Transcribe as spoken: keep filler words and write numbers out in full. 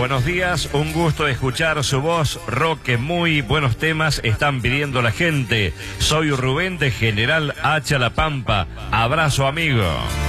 buenos días, un gusto escuchar su voz, Roque, muy buenos temas están pidiendo la gente. Soy Rubén de General Hacha La Pampa, abrazo amigo.